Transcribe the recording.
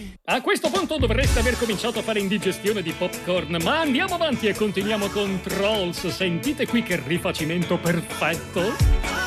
A questo punto dovreste aver cominciato a fare indigestione di popcorn, ma andiamo avanti e continuiamo con Trolls. Sentite qui che rifacimento perfetto.